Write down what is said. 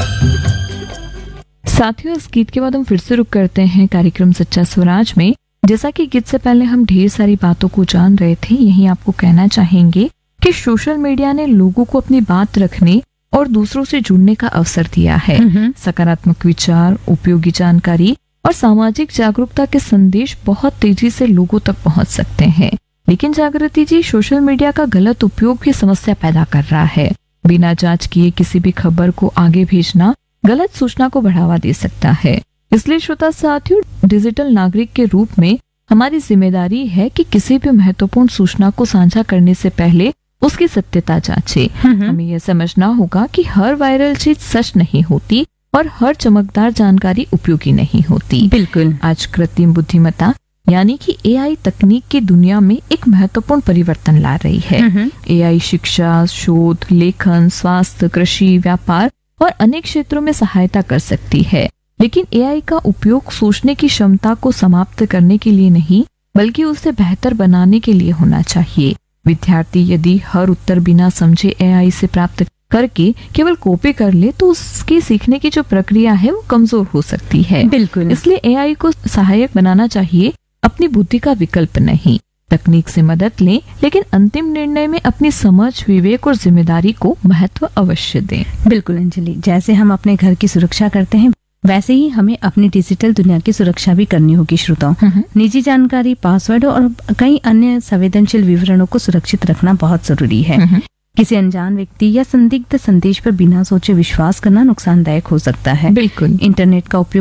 साथियों, इस गीत के बाद हम फिर से रुक करते हैं कार्यक्रम सच्चा स्वराज में। जैसा कि गीत से पहले हम ढेर सारी बातों को जान रहे थे, यही आपको कहना चाहेंगे कि सोशल मीडिया ने लोगों को अपनी बात रखने और दूसरों से जुड़ने का अवसर दिया है। सकारात्मक विचार, उपयोगी जानकारी और सामाजिक जागरूकता के संदेश बहुत तेजी से लोगों तक पहुंच सकते हैं। लेकिन जागृति जी, सोशल मीडिया का गलत उपयोग भी समस्या पैदा कर रहा है। बिना जांच किए किसी भी खबर को आगे भेजना गलत सूचना को बढ़ावा दे सकता है। इसलिए श्रोता साथियों, डिजिटल नागरिक के रूप में हमारी जिम्मेदारी है कि किसी भी महत्वपूर्ण सूचना को साझा करने से पहले उसकी सत्यता जांचे। हमें यह समझना होगा कि हर वायरल चीज सच नहीं होती और हर चमकदार जानकारी उपयोगी नहीं होती। बिल्कुल। आज कृत्रिम बुद्धिमत्ता यानी कि एआई तकनीक की दुनिया में एक महत्वपूर्ण परिवर्तन ला रही है। एआई शिक्षा, शोध, लेखन, स्वास्थ्य, कृषि, व्यापार और अनेक क्षेत्रों में सहायता कर सकती है। लेकिन एआई का उपयोग सोचने की क्षमता को समाप्त करने के लिए नहीं, बल्कि उसे बेहतर बनाने के लिए होना चाहिए। विद्यार्थी यदि हर उत्तर बिना समझे एआई से प्राप्त करके केवल कॉपी कर ले तो उसकी सीखने की जो प्रक्रिया है वो कमजोर हो सकती है। बिल्कुल। इसलिए एआई को सहायक बनाना चाहिए, अपनी बुद्धि का विकल्प नहीं। तकनीक से मदद लें, लेकिन अंतिम निर्णय में अपनी समझ, विवेक और जिम्मेदारी को महत्व अवश्य दें। बिल्कुल अंजलि, जैसे हम अपने घर की सुरक्षा करते हैं वैसे ही हमें अपनी डिजिटल दुनिया की सुरक्षा भी करनी होगी श्रोताओं। निजी जानकारी, पासवर्ड और कई अन्य संवेदनशील विवरणों को सुरक्षित रखना बहुत जरूरी है। किसी अनजान व्यक्ति या संदिग्ध संदेश पर बिना सोचे विश्वास करना नुकसानदायक हो सकता है। बिल्कुल। इंटरनेट का उपयोग